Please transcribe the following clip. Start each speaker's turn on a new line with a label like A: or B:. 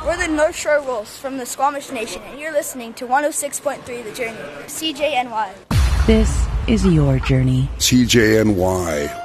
A: We're the North Shore Wolves from the Squamish Nation, and you're listening to 106.3 The Journey, CJNY.
B: This is your journey.
C: CJNY.